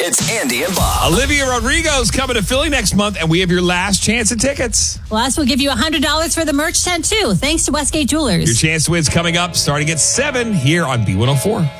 It's Andy and Bob. Olivia Rodrigo's coming to Philly next month, and we have your last chance at tickets. Plus, we'll give you $100 for the merch tent, too, thanks to Westgate Jewelers. Your chance to win's coming up starting at 7 here on B104.